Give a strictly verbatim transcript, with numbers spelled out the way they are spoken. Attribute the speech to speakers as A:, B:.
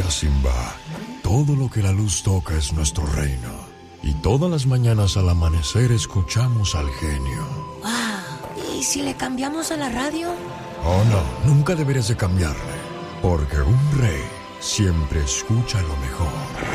A: ser, Simba. Todo lo que la luz toca es nuestro reino. Y todas las mañanas al amanecer escuchamos al genio.
B: ¡Wow! ¿Y si le cambiamos a la radio?
A: Oh, no, nunca deberías de cambiarle. Porque un rey siempre escucha lo mejor.